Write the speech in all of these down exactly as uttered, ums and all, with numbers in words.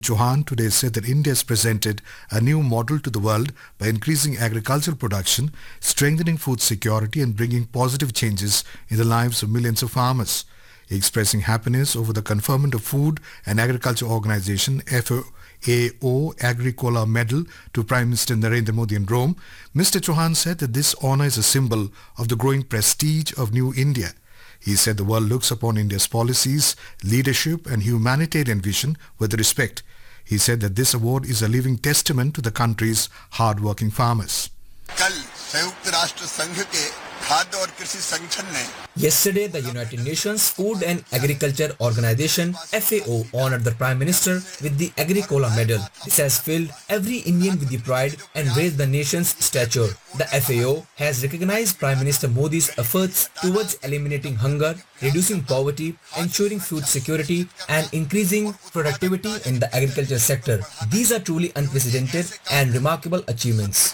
Chauhan today said that India has presented a new model to the world by increasing agricultural production, strengthening food security and bringing positive changes in the lives of millions of farmers. Expressing happiness over the conferment of Food and Agriculture Organization F A O Agricola Medal to Prime Minister Narendra Modi in Rome, Mister Chauhan said that this honor is a symbol of the growing prestige of New India. He said the world looks upon India's policies, leadership and humanitarian vision with respect. He said that this award is a living testament to the country's hard-working farmers. Yesterday, the United Nations Food and Agriculture Organization F A O honored the Prime Minister with the Agricola Medal. This has filled every Indian with the pride and raised the nation's stature. The F A O has recognized Prime Minister Modi's efforts towards eliminating hunger, reducing poverty, ensuring food security and increasing productivity in the agriculture sector. These are truly unprecedented and remarkable achievements.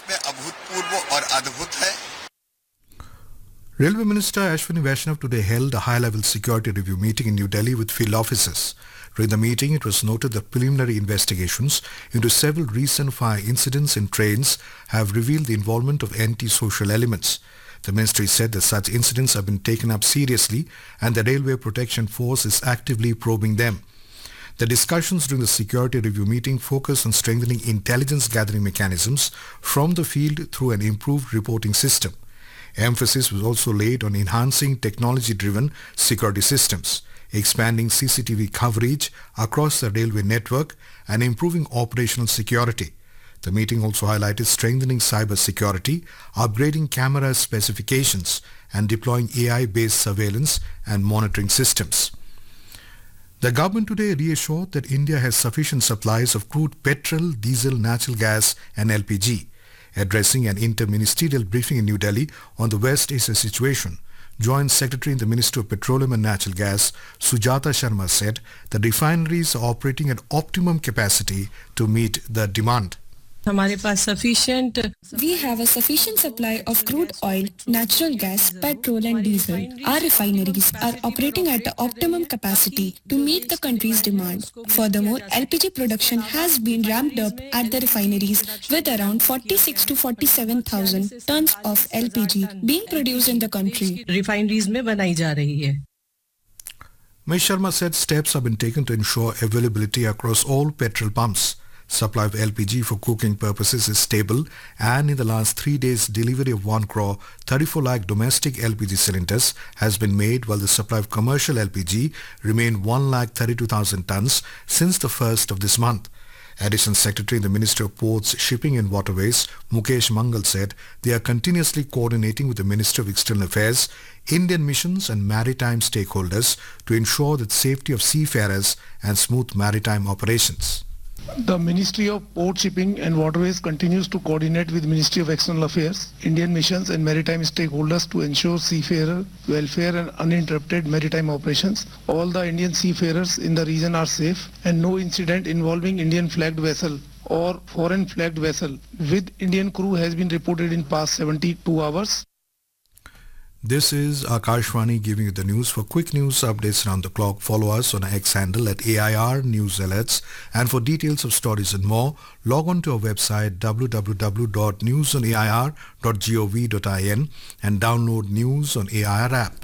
Railway Minister Ashwini Vaishnav today held a high-level security review meeting in New Delhi with field officers. During the meeting, it was noted that preliminary investigations into several recent fire incidents in trains have revealed the involvement of anti-social elements. The ministry said that such incidents have been taken up seriously and the Railway Protection Force is actively probing them. The discussions during the security review meeting focused on strengthening intelligence gathering mechanisms from the field through an improved reporting system. Emphasis was also laid on enhancing technology-driven security systems, expanding C C T V coverage across the railway network and improving operational security. The meeting also highlighted strengthening cyber security, upgrading camera specifications and deploying A I-based surveillance and monitoring systems. The government today reassured that India has sufficient supplies of crude petrol, diesel, natural gas and L P G. Addressing an inter-ministerial briefing in New Delhi on the West Asia situation, Joint Secretary in the Ministry of Petroleum and Natural Gas, Sujata Sharma said that refineries are operating at optimum capacity to meet the demand. We have a sufficient supply of crude oil, natural gas, petrol and diesel. Our refineries are operating at the optimum capacity to meet the country's demand. Furthermore, L P G production has been ramped up at the refineries with around forty-six to forty-seven thousand tons of L P G being produced in the country. Miz Sharma said steps have been taken to ensure availability across all petrol pumps. Supply of L P G for cooking purposes is stable and in the last three days delivery of one crore thirty-four lakh domestic L P G cylinders has been made while the supply of commercial L P G remained one lakh thirty-two thousand tons since the first of this month. Additional Secretary in the Ministry of Ports, Shipping and Waterways, Mukesh Mangal said they are continuously coordinating with the Ministry of External Affairs, Indian missions and maritime stakeholders to ensure the safety of seafarers and smooth maritime operations. The Ministry of Port, Shipping and Waterways continues to coordinate with Ministry of External Affairs, Indian missions and maritime stakeholders to ensure seafarer welfare and uninterrupted maritime operations. All the Indian seafarers in the region are safe and no incident involving Indian flagged vessel or foreign flagged vessel with Indian crew has been reported in past seventy-two hours. This is Akashvani giving you the news. For quick news updates around the clock, follow us on our X handle at A I R News Alerts. And for details of stories and more, log on to our website w w w dot news on a i r dot gov dot in and download News on A I R app.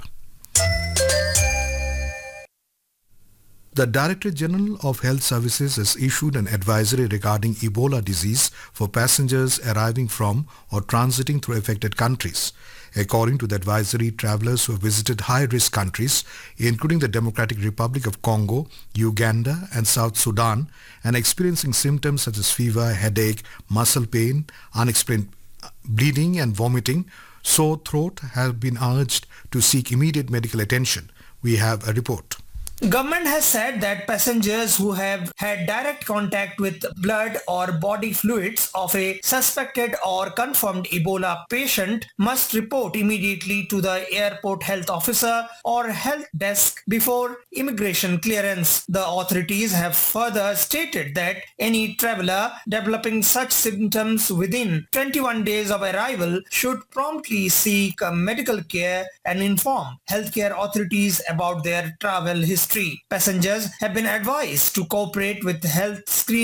The Director General of Health Services has issued an advisory regarding Ebola disease for passengers arriving from or transiting through affected countries. According to the advisory, travelers who have visited high-risk countries, including the Democratic Republic of Congo, Uganda and South Sudan, and experiencing symptoms such as fever, headache, muscle pain, unexplained bleeding and vomiting, sore throat, have been urged to seek immediate medical attention. We have a report. Government has said that passengers who have had direct contact with blood or body fluids of a suspected or confirmed Ebola patient must report immediately to the airport health officer or health desk before immigration clearance. The authorities have further stated that any traveler developing such symptoms within twenty-one days of arrival should promptly seek medical care and inform healthcare authorities about their travel history. Ministry. Passengers have been advised to cooperate with health screening